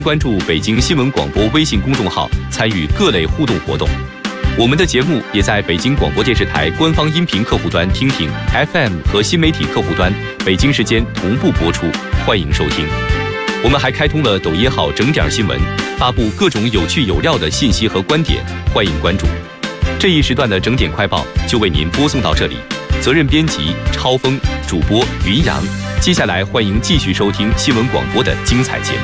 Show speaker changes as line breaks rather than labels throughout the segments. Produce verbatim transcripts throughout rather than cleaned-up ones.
关注北京新闻广播微信公众号，参与各类互动活动。我们的节目也在北京广播电视台官方音频客户端听听 F M 和新媒体客户端北京时间同步播出，欢迎收听。我们还开通了抖音号整点新闻，发布各种有趣有料的信息和观点，欢迎关注。这一时段的整点快报就为您播送到这里，责任编辑超峰，主播云阳。接下来欢迎继续收听新闻广播的精彩节目。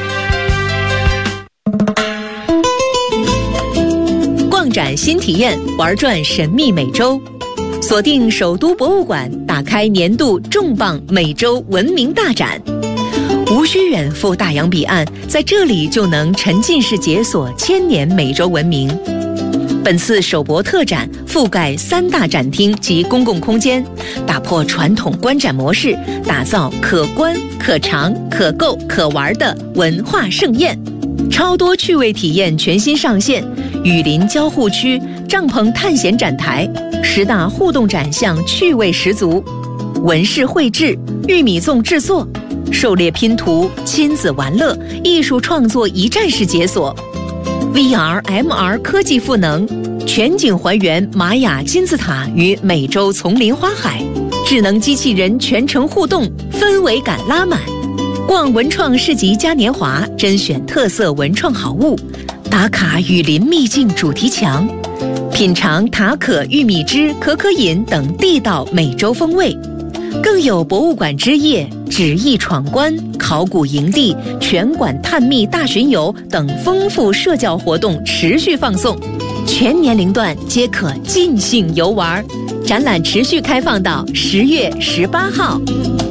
逛展新体验，玩转神秘美洲，锁定首都博物馆，打开年度重磅美洲文明大展。无需远赴大洋彼岸，在这里就能沉浸式解锁千年美洲文明。本次首博特展覆盖三大展厅及公共空间，打破传统观展模式，打造可观、可尝、可购、可玩的文化盛宴。超多趣味体验全新上线，雨林交互区、帐篷探险展台，十大互动展项趣味十足，纹饰绘制、玉米粽制作、狩猎拼图、亲子玩乐、艺术创作一站式解锁。V R、M R 科技赋能，全景还原玛雅金字塔与美洲丛林花海，智能机器人全程互动，氛围感拉满。逛文创市集嘉年华，甄选特色文创好物，打卡雨林秘境主题墙，品尝塔可玉米汁、可可饮等地道美洲风味。更有博物馆之夜、纸艺闯关、考古营地、全馆探秘大巡游等丰富社交活动持续放送，全年龄段皆可尽兴游玩。展览持续开放到十月十八号。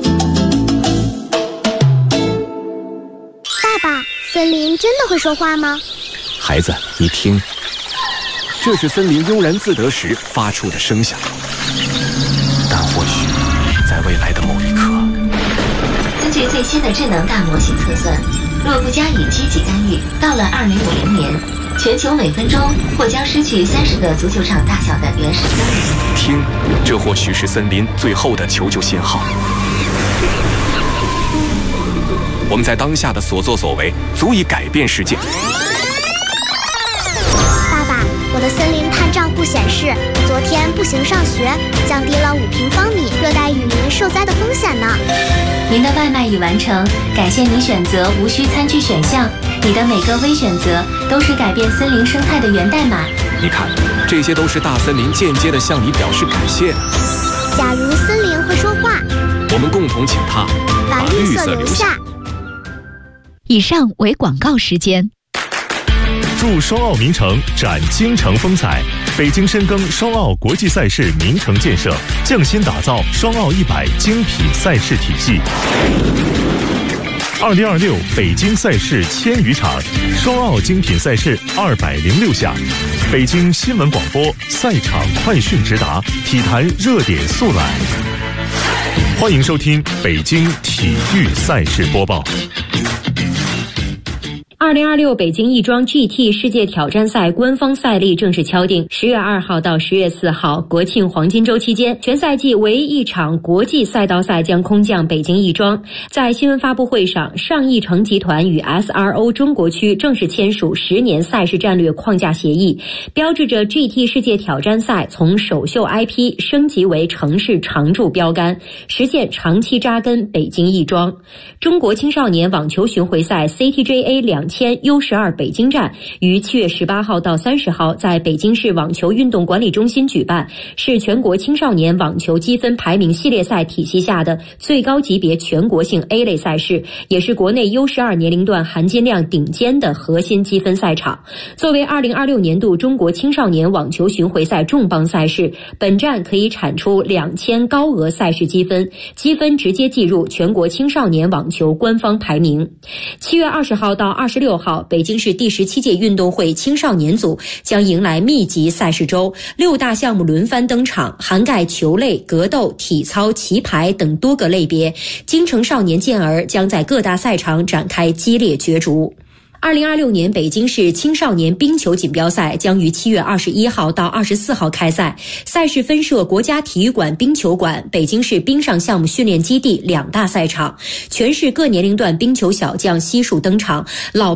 爸爸，森林真的会说话吗？
孩子，你听，这是森林悠然自得时发出的声响。但或许在未来的某一刻，
根据最新的智能大模型测算，若不加以积极干预，到了二零五零年，全球每分钟或将失去三十个足球场大小的原始森林。
听，这或许是森林最后的求救信号。我们在当下的所作所为，足以改变世界。
爸爸，我的森林碳账户显示，昨天步行上学，降低了五平方米热带雨林受灾的风险呢。
您的外卖已完成，感谢您选择无需餐具选项。你的每个微选择都是改变森林生态的源代码。
你看，这些都是大森林间接的向你表示感谢。
假如森林会说话，
我们共同请它
把绿色留下。
以上为广告时间。
祝双奥名城展京城风采，北京深耕双奥国际赛事名城建设，匠心打造双奥一百精品赛事体系。二零二六北京赛事千余场，双奥精品赛事二百零六项，北京新闻广播赛场快讯直达，体坛热点速览。欢迎收听北京体育赛事播报。
二零二六北京亦庄 G T 世界挑战赛官方赛历正式敲定，十月二号到十月四号国庆黄金周期间，全赛季唯一一场国际赛道赛将空降北京亦庄。在新闻发布会上，上亿城集团与 S R O 中国区正式签署十年赛事战略框架协议，标志着 G T 世界挑战赛从首秀 I P 升级为城市常驻标杆，实现长期扎根北京亦庄。中国青少年网球巡回赛 C T J A 两千 U 十二北京站于七月十八号到三十号在北京市网球运动管理中心举办，是全国青少年网球积分排名系列赛体系下的最高级别全国性 A 类赛事，也是国内 U 十二年龄段含金量顶尖的核心积分赛场。作为二零二六年度中国青少年网球巡回赛重磅赛事，本站可以产出两千高额赛事积分，积分直接计入全国青少年网球官方排名。七月二十号到二十六号，北京市第十七届运动会青少年组将迎来密集赛事周，六大项目轮番登场，涵盖球类、格斗、体操、棋牌等多个类别。京城少年健儿将在各大赛场展开激烈角逐。 二零二六年北京市青少年冰球锦标赛将于七月二十一号到二十四号开赛，赛事分设国家体育馆冰球馆、北京市冰上项目训练基地两大赛场，全市各年龄段冰球小将悉数登场，老